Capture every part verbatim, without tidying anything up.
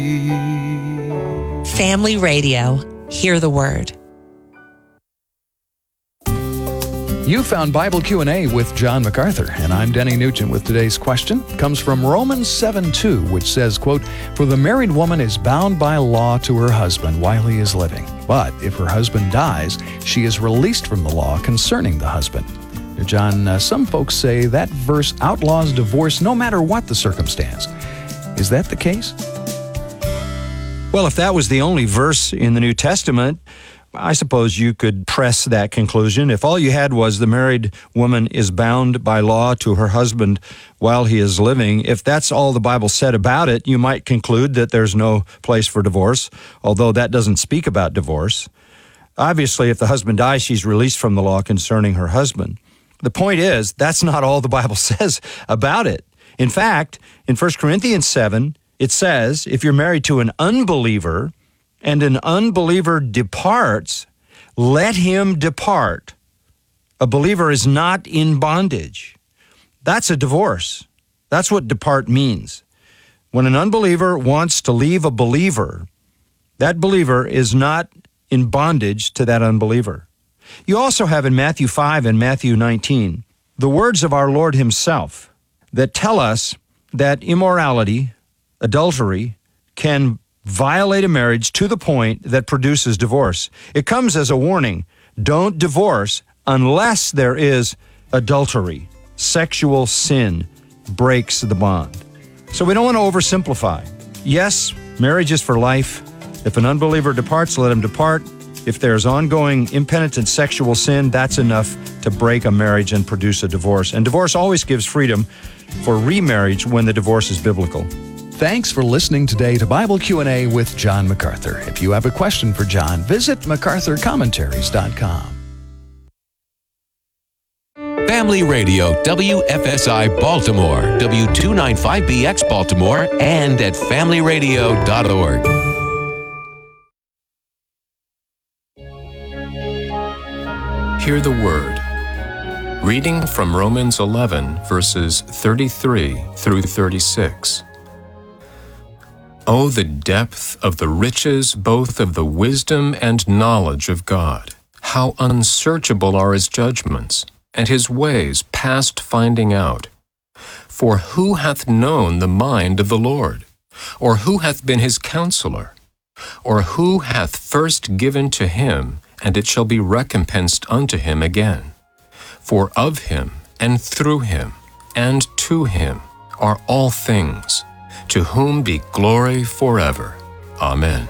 Family Radio. Hear the word. You found Bible Q and A with John MacArthur, and I'm Denny Nugent with today's question. It comes from Romans seven two, which says, quote, "For the married woman is bound by law to her husband while he is living. But if her husband dies, she is released from the law concerning the husband." Now, John, uh, some folks say that verse outlaws divorce no matter what the circumstance. Is that the case? Well, if that was the only verse in the New Testament, I suppose you could press that conclusion. If all you had was the married woman is bound by law to her husband while he is living, if that's all the Bible said about it, you might conclude that there's no place for divorce, although that doesn't speak about divorce. Obviously, if the husband dies, she's released from the law concerning her husband. The point is, that's not all the Bible says about it. In fact, in First Corinthians seven, it says, if you're married to an unbeliever and an unbeliever departs, let him depart. A believer is not in bondage. That's a divorce. That's what depart means. When an unbeliever wants to leave a believer, that believer is not in bondage to that unbeliever. You also have in Matthew five and Matthew nineteen the words of our Lord himself that tell us that immorality, adultery, can violate a marriage to the point that produces divorce. It comes as a warning. Don't divorce unless there is adultery. Sexual sin breaks the bond. So we don't want to oversimplify. Yes, marriage is for life. If an unbeliever departs, let him depart. If there's ongoing impenitent sexual sin, that's enough to break a marriage and produce a divorce. And divorce always gives freedom for remarriage when the divorce is biblical. Thanks for listening today to Bible Q and A with John MacArthur. If you have a question for John, visit macarthur commentaries dot com. Family Radio, W F S I Baltimore, W two ninety-five B X Baltimore, and at family radio dot org. Hear the word. Reading from Romans eleven, verses thirty-three through thirty-six. Oh, the depth of the riches both of the wisdom and knowledge of God! How unsearchable are his judgments, and his ways past finding out. For who hath known the mind of the Lord? Or who hath been his counselor? Or who hath first given to him, and it shall be recompensed unto him again? For of him, and through him, and to him are all things, to whom be glory forever. Amen.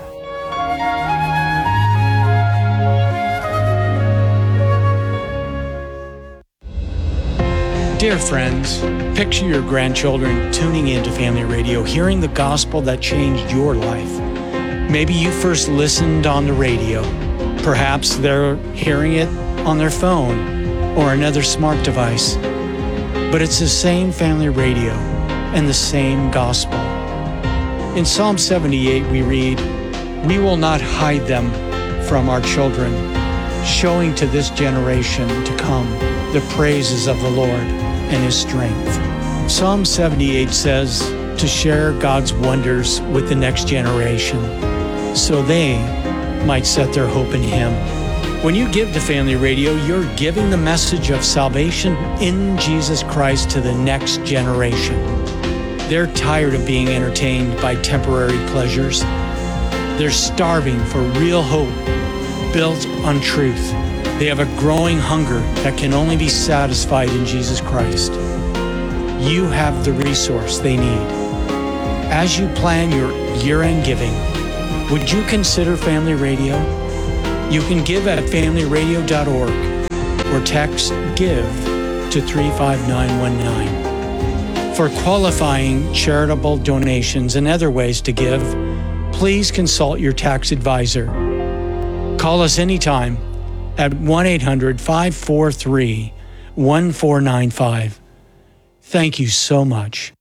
Dear friends, picture your grandchildren tuning into Family Radio, hearing the gospel that changed your life. Maybe you first listened on the radio. Perhaps they're hearing it on their phone or another smart device. But it's the same Family Radio and the same gospel. In Psalm seventy-eight we read, "We will not hide them from our children, showing to this generation to come the praises of the Lord and his strength." Psalm seventy-eight says to share God's wonders with the next generation so they might set their hope in him. When you give to Family Radio, you're giving the message of salvation in Jesus Christ to the next generation. They're tired of being entertained by temporary pleasures. They're starving for real hope built on truth. They have a growing hunger that can only be satisfied in Jesus Christ. You have the resource they need. As you plan your year-end giving, would you consider Family Radio? You can give at family radio dot org or text GIVE to three five nine one nine. For qualifying charitable donations and other ways to give, please consult your tax advisor. Call us anytime at one eight hundred, five four three, one four nine five. Thank you so much.